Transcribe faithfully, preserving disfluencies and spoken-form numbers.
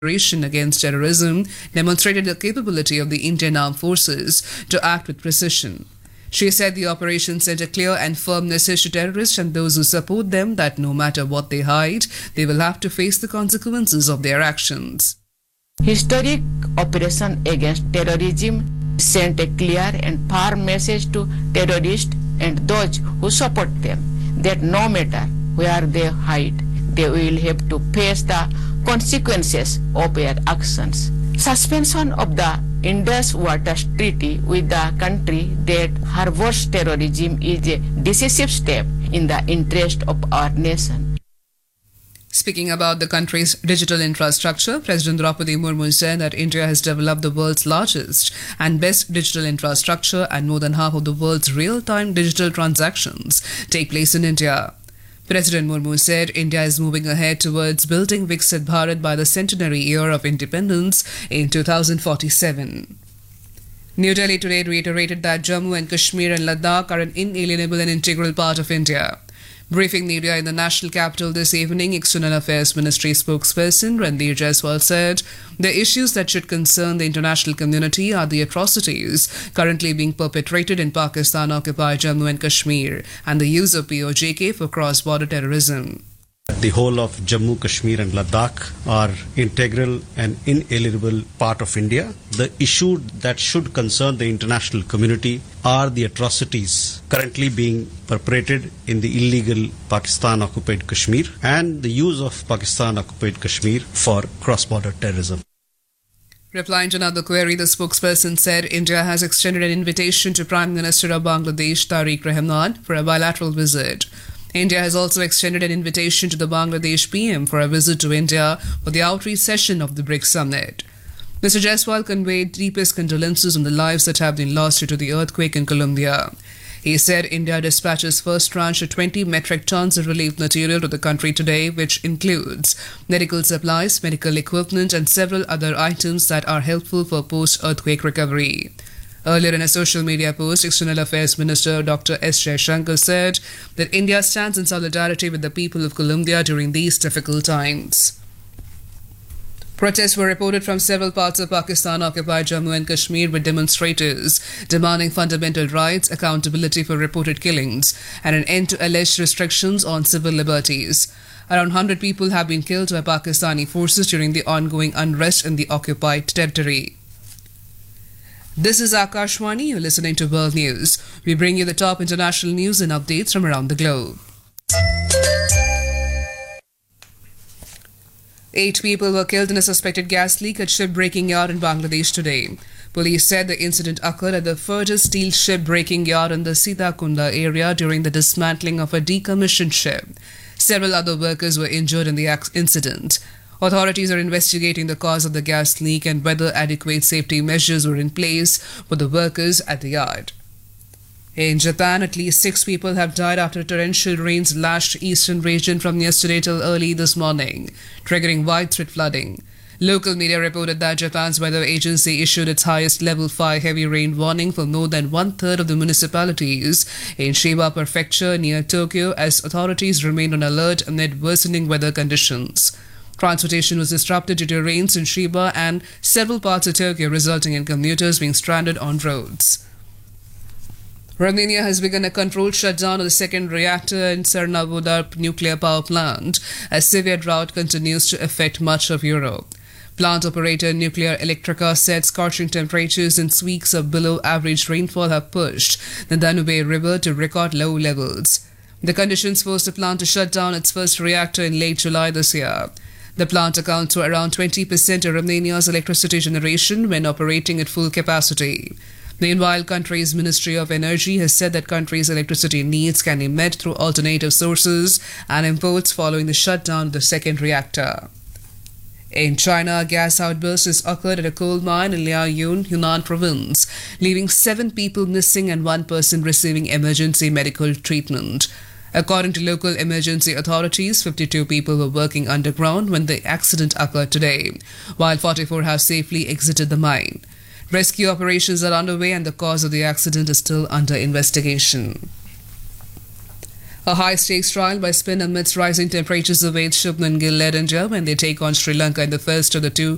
operation against terrorism demonstrated the capability of the Indian Armed Forces to act with precision. She said the operation sent a clear and firm message to terrorists and those who support them that no matter what they hide, they will have to face the consequences of their actions. Historic operation against terrorism sent a clear and firm message to terrorists and those who support them that no matter where they hide, they will have to face the consequences of their actions. Suspension of the Indus Waters Treaty with the country that harbors terrorism is a decisive step in the interest of our nation. Speaking about the country's digital infrastructure, President Draupadi Murmu said that India has developed the world's largest and best digital infrastructure, and more than half of the world's real-time digital transactions take place in India. President Murmu said India is moving ahead towards building Viksit Bharat by the centenary year of independence in two thousand forty-seven. New Delhi today reiterated that Jammu and Kashmir and Ladakh are an inalienable and integral part of India. Briefing media in the national capital this evening, External Affairs Ministry spokesperson Ranveer Jaiswal said the issues that should concern the international community are the atrocities currently being perpetrated in Pakistan-occupied Jammu and Kashmir and the use of P O J K for cross-border terrorism. The whole of Jammu, Kashmir and Ladakh are integral and inalienable part of India. The issue that should concern the international community are the atrocities currently being perpetrated in the illegal Pakistan-occupied Kashmir and the use of Pakistan-occupied Kashmir for cross-border terrorism. Replying to another query, the spokesperson said India has extended an invitation to Prime Minister of Bangladesh, Tariq Rahman, for a bilateral visit. India has also extended an invitation to the Bangladesh P M for a visit to India for the outreach session of the BRICS Summit. Mister Jaiswal conveyed deepest condolences on the lives that have been lost due to the earthquake in Colombia. He said India dispatches first tranche of twenty metric tons of relief material to the country today, which includes medical supplies, medical equipment, and several other items that are helpful for post-earthquake recovery. Earlier in a social media post, External Affairs Minister Doctor S. Jaishankar said that India stands in solidarity with the people of Colombia during these difficult times. Protests were reported from several parts of Pakistan-occupied Jammu and Kashmir, with demonstrators demanding fundamental rights, accountability for reported killings, and an end to alleged restrictions on civil liberties. Around one hundred people have been killed by Pakistani forces during the ongoing unrest in the occupied territory. This is Akashwani. You're listening to World News. We bring you the top international news and updates from around the globe. Eight people were killed in a suspected gas leak at ship breaking yard in Bangladesh today. Police said the incident occurred at the Furtis steel ship breaking yard in the Sitakunda area during the dismantling of a decommissioned ship. Several other workers were injured in the incident. Authorities are investigating the cause of the gas leak and whether adequate safety measures were in place for the workers at the yard. In Japan, at least six people have died after torrential rains lashed the eastern region from yesterday till early this morning, triggering widespread flooding. Local media reported that Japan's weather agency issued its highest level five heavy rain warning for more than one-third of the municipalities in Shiba Prefecture near Tokyo, as authorities remained on alert amid worsening weather conditions. Transportation was disrupted due to rains in Shiba and several parts of Tokyo, resulting in commuters being stranded on roads. Romania has begun a controlled shutdown of the second reactor in Cernavoda nuclear power plant as severe drought continues to affect much of Europe. Plant operator Nuclear Electrica said scorching temperatures and weeks of below average rainfall have pushed the Danube River to record low levels. The conditions forced the plant to shut down its first reactor in late July this year. The plant accounts for around twenty percent of Romania's electricity generation when operating at full capacity. Meanwhile, country's Ministry of Energy has said that country's electricity needs can be met through alternative sources and imports following the shutdown of the second reactor. In China, a gas outburst has occurred at a coal mine in Liaoyun, Yunnan province, leaving seven people missing and one person receiving emergency medical treatment. According to local emergency authorities, fifty-two people were working underground when the accident occurred today, while forty-four have safely exited the mine. Rescue operations are underway and the cause of the accident is still under investigation. A high-stakes trial by spin amidst rising temperatures awaits Shubman Gill-led India when they take on Sri Lanka in the first of the two